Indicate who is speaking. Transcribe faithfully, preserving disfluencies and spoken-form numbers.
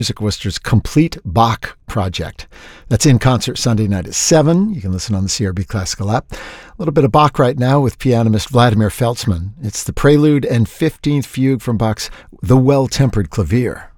Speaker 1: Music Worcester's Complete Bach Project. That's in concert Sunday night at seven. You can listen on the C R B Classical app. A little bit of Bach right now with pianist Vladimir Feltzman. It's the Prelude and fifteenth Fugue from Bach's The Well-Tempered Clavier.